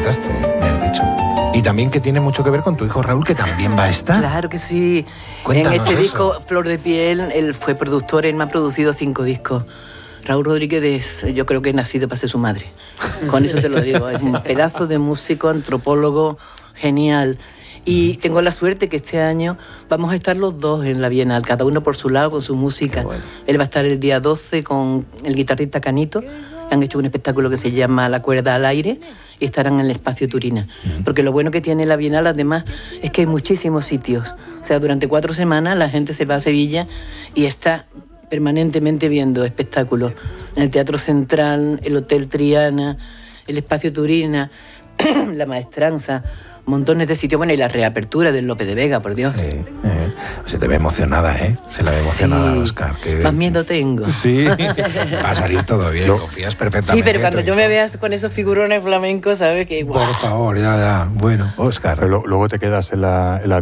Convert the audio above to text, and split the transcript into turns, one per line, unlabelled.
presentaste, me has dicho. Y también que tiene mucho que ver con tu hijo Raúl, que también va a estar.
Claro que sí.
Cuéntanos
en este
eso.
disco, Flor de Piel, él fue productor, él me ha producido 5 discos. Raúl Rodríguez yo creo que he nacido para ser su madre. Con eso te lo digo. Es un pedazo de músico, antropólogo, genial. Y tengo la suerte que este año vamos a estar los dos en la Bienal, cada uno por su lado con su música.
Qué bueno.
Él va a estar el día 12 con el guitarrista Canito. Han hecho un espectáculo que se llama La cuerda al aire y estarán en el Espacio Turina. Porque lo bueno que tiene la Bienal, además, es que hay muchísimos sitios. O sea, durante 4 semanas la gente se va a Sevilla y está permanentemente viendo espectáculos. En el Teatro Central, el Hotel Triana, el Espacio Turina, la Maestranza, montones de sitios. Bueno, y la reapertura del Lope de Vega, por Dios.
Sí, se te ve emocionada, ¿eh? Se la ve emocionada,
Sí.
Óscar. Que...
Más miedo tengo.
Sí, va a salir todo bien, confías perfectamente.
Sí, pero cuando
en tu
yo me
hijo.
veas con esos figurones flamencos, sabes que... ¡guau!
Por favor, ya. Bueno, Óscar.
Pero luego te quedas en la